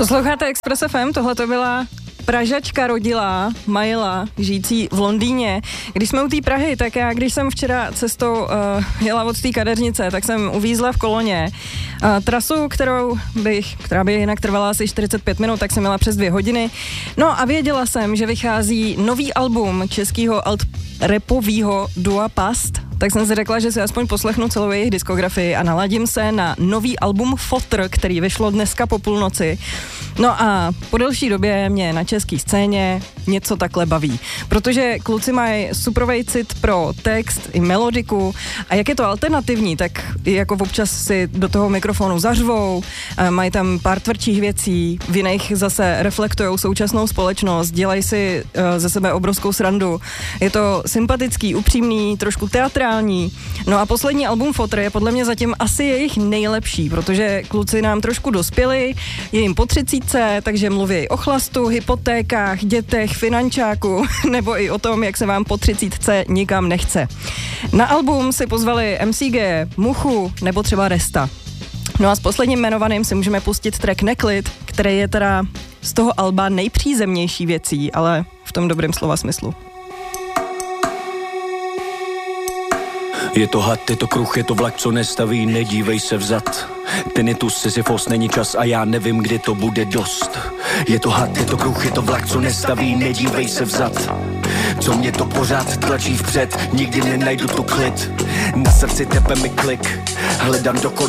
Posloucháte Express FM, tohle to byla Pražačka rodilá, Majla, žijící v Londýně. Když jsme u té Prahy, tak já, když jsem včera cestou jela od té kadeřnice, tak jsem uvízla v koloně. Trasu, která by jinak trvala asi 45 minut, tak jsem jela přes 2 hodiny. No a věděla jsem, že vychází nový album českého alt-rapovýho dua Past, tak jsem si řekla, že si aspoň poslechnu celou jejich diskografii a naladím se na nový album Fotr, který vyšlo dneska po půlnoci. No a po delší době mě na české scéně něco takhle baví, protože kluci mají suprovej cit pro text i melodiku a jak je to alternativní, tak jako občas si do toho mikrofonu zařvou, mají tam pár tvrdších věcí, v jiných zase reflektujou současnou společnost, dělají si ze sebe obrovskou srandu. Je to sympatický, upřímný, trošku teatrální. No a poslední album Fotr je podle mě zatím asi jejich nejlepší, protože kluci nám trošku dospěli, je jim po 30, takže mluví o chlastu, hypotékách, dětech, finančáku, nebo i o tom, jak se vám po 30 nikam nechce. Na album si pozvali MCG, Muchu nebo třeba Resta. No a s posledním jmenovaným si můžeme pustit track Neklid, který je teda z toho alba nejpřízemnější věcí, ale v tom dobrém slova smyslu. Je to had, je to kruh, je to vlak, co nestaví, nedívej se vzad. Ten je tu, Sisyfos, není čas a já nevím, kdy to bude dost. Je to had, je to kruh, je to vlak, co nestaví, nedívej se vzad. Co mě to pořád tlačí vpřed, nikdy nenajdu tu klid. Na srdci tepe mi klik, hledám dokonalost.